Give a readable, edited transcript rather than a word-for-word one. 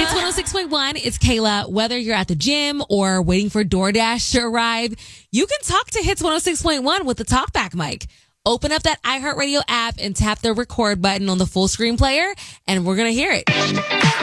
Hits 106.1, it's Kayla. Whether you're at the gym or waiting for DoorDash to arrive, you can talk to Hits 106.1 with the TalkBack mic. Open up that iHeartRadio app and tap the record button on the full screen player, and we're going to hear it.